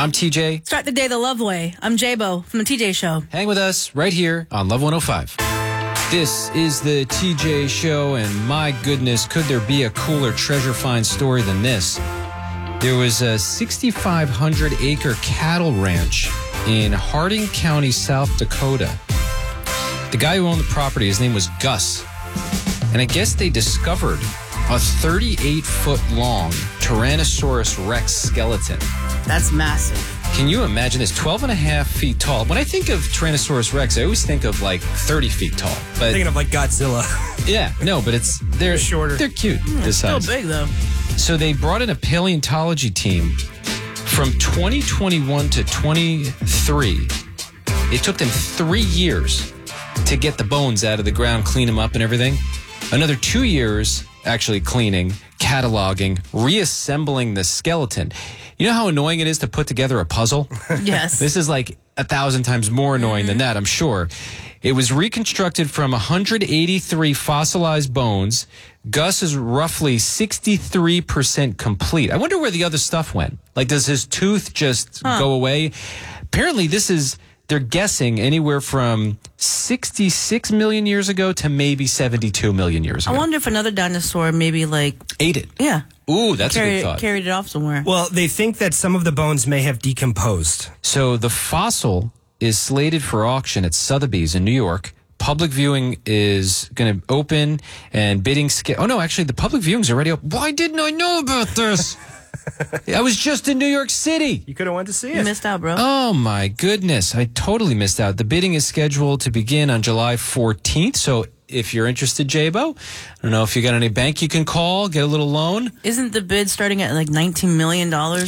I'm TJ. Start the day the love way. I'm J-Bo from the TJ Show. Hang with us right here on Love 105. This is the TJ Show, and my goodness, could there be a cooler treasure find story than this? There was a 6,500-acre cattle ranch in Harding County, South Dakota. The guy who owned the property, his name was Gus. And I guess they discovered a 38-foot-long Tyrannosaurus Rex skeleton. That's massive. Can you imagine this? 12 and a half feet tall. When I think of Tyrannosaurus Rex, I always think of like 30 feet tall. But I'm thinking of like Godzilla. yeah, no, but they're shorter. They're cute. This Still size. big, though. So they brought in a paleontology team from 2021 to 23. It took them 3 years to get the bones out of the ground, clean them up and everything. Another 2 years actually cleaning, cataloging, reassembling the skeleton. You know how annoying it is to put together a puzzle? Yes. This is like 1,000 times more annoying than that, I'm sure. It was reconstructed from 183 fossilized bones. Gus is roughly 63% complete. I wonder where the other stuff went. Like, does his tooth just go away? Apparently, they're guessing anywhere from 66 million years ago to maybe 72 million years ago. I wonder if another dinosaur maybe ate it. Yeah. Ooh, that's a good thought. Carried it off somewhere. Well, they think that some of the bones may have decomposed. So the fossil is slated for auction at Sotheby's in New York. Public viewing is going to open and bidding. Oh, no, actually, the public viewing's already open. Why didn't I know about this? I was just in New York City. You could have went to see it. You missed out, bro. Oh, my goodness. I totally missed out. The bidding is scheduled to begin on July 14th. So if you're interested, J-Bo, I don't know if you got any bank you can call, get a little loan. Isn't the bid starting at like $19 million?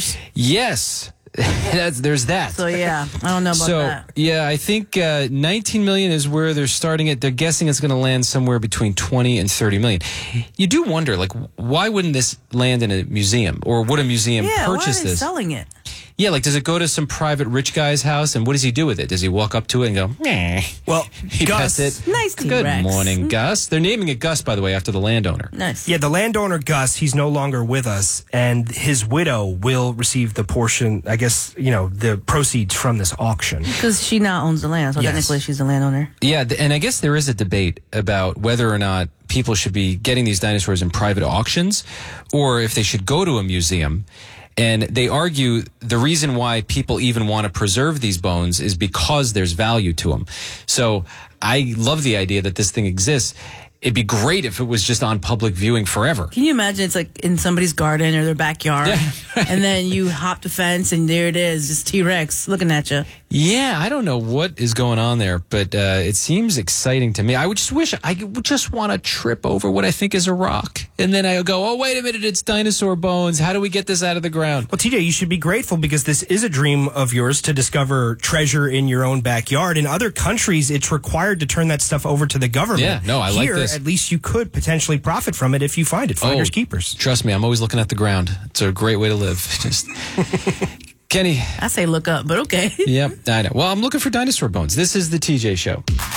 Yes. There's that. So, yeah, I don't know about that. Yeah, I think 19 million is where they're starting it. They're guessing it's going to land somewhere between 20 and 30 million. You do wonder, like, why wouldn't this land in a museum? Or would a museum Yeah, purchase why are they this? selling it? Yeah, like, does it go to some private rich guy's house? And what does he do with it? Does he walk up to it and go, meh? Well, He Gus, pets it. Nice Good T-Rex. morning, Gus. They're naming it Gus, by the way, after the landowner. Nice. yeah, the landowner Gus, he's no longer with us, and his widow will receive the portion, I guess, the proceeds from this auction. Because she now owns the land, so Yes. technically she's the landowner. Yeah, and I guess there is a debate about whether or not people should be getting these dinosaurs in private auctions or if they should go to a museum. And they argue the reason why people even want to preserve these bones is because there's value to them. So I love the idea that this thing exists. It'd be great if it was just on public viewing forever. Can you imagine it's like in somebody's garden or their backyard, Yeah. and then you hop the fence and there it is, just T-Rex looking at you. Yeah, I don't know what is going on there, but it seems exciting to me. I would just wish I would just want to trip over what I think is a rock. And then I go, oh, wait a minute, it's dinosaur bones. How do we get this out of the ground? Well, TJ, you should be grateful because this is a dream of yours to discover treasure in your own backyard. In other countries, it's required to turn that stuff over to the government. Yeah, no, I like Here, this. at least you could potentially profit from it if you find it. Finders keepers. Trust me, I'm always looking at the ground. It's a great way to live. Just Kenny. I say look up, but okay. Yep, I know. Well, I'm looking for dinosaur bones. This is the TJ Show.